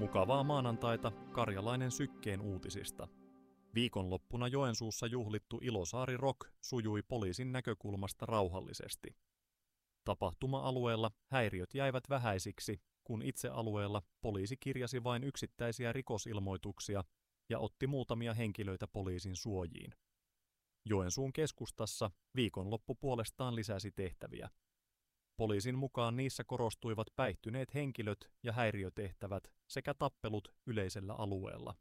Mukavaa maanantaita Karjalainen Sykkeen uutisista. Viikonloppuna Joensuussa juhlittu Ilosaari Rock sujui poliisin näkökulmasta rauhallisesti. Tapahtuma-alueella häiriöt jäivät vähäisiksi, kun itse alueella poliisi kirjasi vain yksittäisiä rikosilmoituksia ja otti muutamia henkilöitä poliisin suojiin. Joensuun keskustassa viikonloppu puolestaan lisäsi tehtäviä. Poliisin mukaan niissä korostuivat päihtyneet henkilöt ja häiriötehtävät sekä tappelut yleisellä alueella.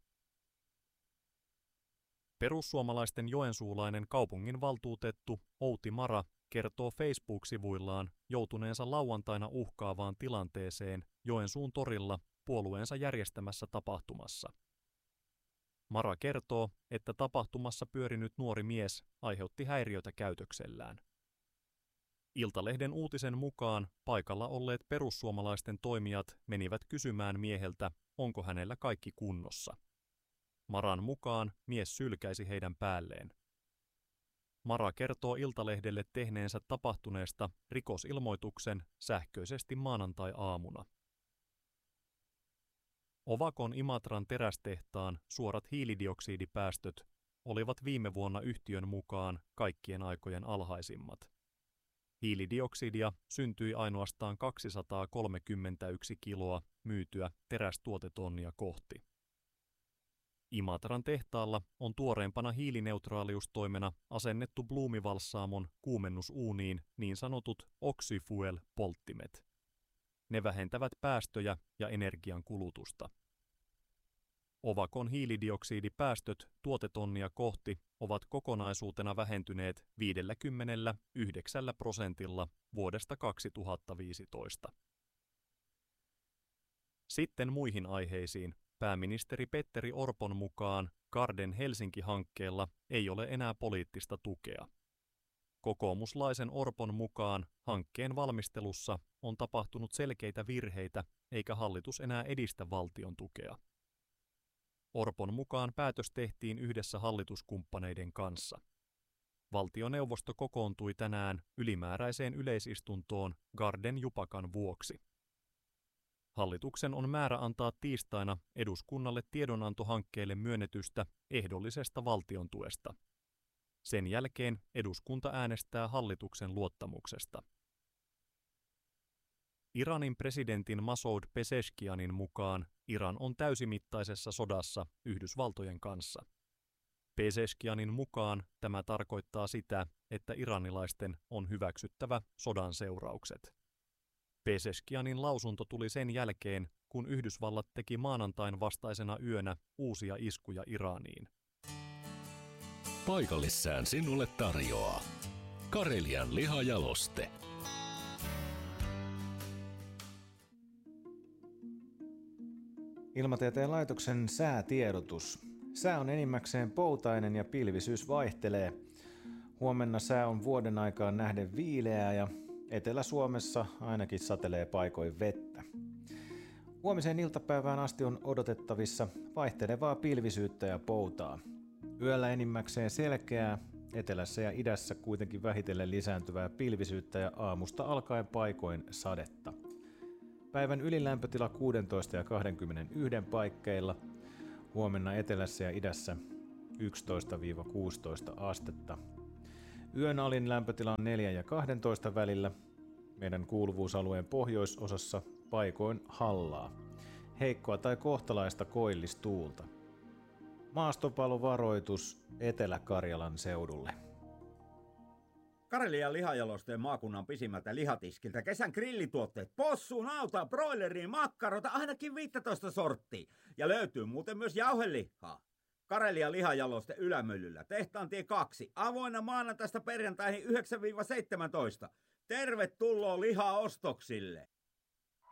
Perussuomalaisten joensuulainen kaupunginvaltuutettu Outi Mara kertoo Facebook-sivuillaan joutuneensa lauantaina uhkaavaan tilanteeseen Joensuun torilla puolueensa järjestämässä tapahtumassa. Mara kertoo, että tapahtumassa pyörinyt nuori mies aiheutti häiriötä käytöksellään. Iltalehden uutisen mukaan paikalla olleet perussuomalaisten toimijat menivät kysymään mieheltä, onko hänellä kaikki kunnossa. Maran mukaan mies sylkäisi heidän päälleen. Mara kertoo Iltalehdelle tehneensä tapahtuneesta rikosilmoituksen sähköisesti maanantai-aamuna. Ovakon Imatran terästehtaan suorat hiilidioksidipäästöt olivat viime vuonna yhtiön mukaan kaikkien aikojen alhaisimmat. Hiilidioksidia syntyi ainoastaan 231 kiloa myytyä terästuotetonnia kohti. Imatran tehtaalla on tuoreempana hiilineutraaliustoimena asennettu Blumivalsaamon kuumennusuuniin niin sanotut oxyfuel-polttimet. Ne vähentävät päästöjä ja energian kulutusta. Ovakon hiilidioksidipäästöt tuotetonnia kohti ovat kokonaisuutena vähentyneet 59% vuodesta 2015. Sitten muihin aiheisiin. Pääministeri Petteri Orpon mukaan Garden Helsinki-hankkeella ei ole enää poliittista tukea. Kokoomuslaisen Orpon mukaan hankkeen valmistelussa on tapahtunut selkeitä virheitä, eikä hallitus enää edistä valtion tukea. Orpon mukaan päätös tehtiin yhdessä hallituskumppaneiden kanssa. Valtioneuvosto kokoontui tänään ylimääräiseen yleisistuntoon Garden Jupakan vuoksi. Hallituksen on määrä antaa tiistaina eduskunnalle tiedonanto hankkeelle myönnetystä ehdollisesta valtiontuesta. Sen jälkeen eduskunta äänestää hallituksen luottamuksesta. Iranin presidentin Masoud Pezeshkianin mukaan Iran on täysimittaisessa sodassa Yhdysvaltojen kanssa. Pezeshkianin mukaan tämä tarkoittaa sitä, että iranilaisten on hyväksyttävä sodan seuraukset. Pezeshkianin lausunto tuli sen jälkeen, kun Yhdysvallat teki maanantain vastaisena yönä uusia iskuja Iraniin. Paikallissään sinulle tarjoaa Karelian lihajaloste. Ilmatieteen laitoksen säätiedotus. Sää on enimmäkseen poutainen ja pilvisyys vaihtelee. Huomenna sää on vuoden aikaan nähden viileää ja Etelä-Suomessa ainakin satelee paikoin vettä. Huomiseen iltapäivään asti on odotettavissa vaihtelevaa pilvisyyttä ja poutaa. Yöllä enimmäkseen selkeää, etelässä ja idässä kuitenkin vähitellen lisääntyvää pilvisyyttä ja aamusta alkaen paikoin sadetta. Päivän ylilämpötila 16 ja 21 paikkeilla, huomenna etelässä ja idässä 11-16 astetta. Yön alin lämpötila on 4 ja 12 välillä, meidän kuuluvuusalueen pohjoisosassa paikoin hallaa. Heikkoa tai kohtalaista koillistuulta. Maastopalovaroitus Etelä-Karjalan seudulle. Karelian lihajalosteen maakunnan pisimmältä lihatiskiltä kesän grillituotteet, possuun, nautaa, broileriin, makkarota, ainakin 15 sorttia. Ja löytyy muuten myös jauhelihaa. Karelian lihajaloste Ylämyllyllä, Tehtaantie 2, avoinna maanantaista perjantaihin 9-17. Tervetuloa lihaostoksille!